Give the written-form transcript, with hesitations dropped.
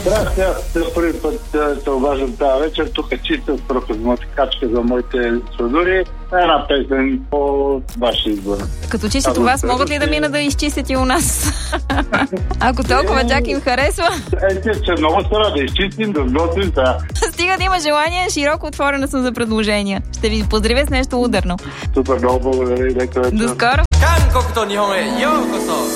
Здрасти, аз за първи път се обаждам тази вечер. Тук чиста профизматикачка за моите сладури. Една песен по вашия избор. Като чистят у вас, могат ли да мина да изчистят и у нас? Ако толкова чак им харесва. Че много стара да изчистим, да сготвим. Стига да има желание, широко отворена съм за предложения. Ще ви поздравя с нещо ударно. Супер, много благодаря и лека вечер. До скоро! 韓国と日本へようこそ